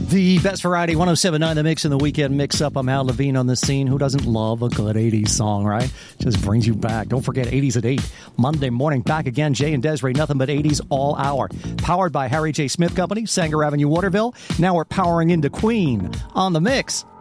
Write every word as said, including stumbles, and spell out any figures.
The best variety, one oh seven point nine The Mix in the Weekend Mix-Up. I'm Al Levine on the scene. Who doesn't love a good eighties song, right? Just brings you back. Don't forget eighties at eight. Monday morning, back again. Jay and Desiree, nothing but eighties all hour. Powered by Harry J. Smith Company, Sanger Avenue, Waterville. Now we're powering into Queen on The Mix.